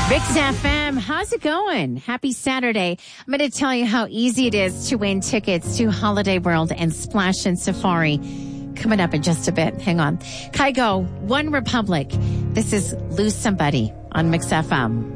Mix FM, how's it going? Happy Saturday. I'm going to tell you how easy it is to win tickets to Holiday World and Splash and Safari. Coming up in just a bit. Hang on. Kygo, One Republic. This is Lose Somebody on Mix FM.